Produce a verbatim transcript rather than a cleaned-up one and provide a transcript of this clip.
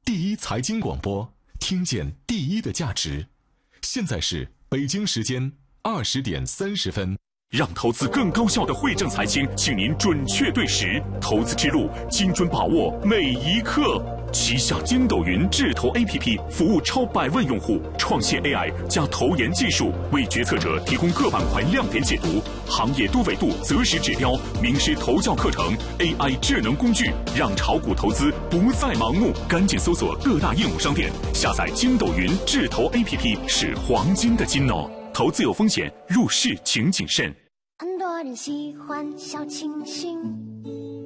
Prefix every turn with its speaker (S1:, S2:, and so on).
S1: 第一财经广播，听见第一的价值。现在是北京时间二十点三十分。
S2: 让投资更高效的惠正财经，请您准确对时，投资之路精准把握每一刻。旗下筋斗云智投 A P P 服务超百万用户，创新 A I 加投研技术，为决策者提供各板块亮点解读、行业多维度择时指标、名师投教课程、A I 智能工具，让炒股投资不再盲目。赶紧搜索各大应用商店，下载筋斗云智投 A P P 是黄金的金哦。投资有风险，入市请谨慎。
S3: 很多人喜欢小清新，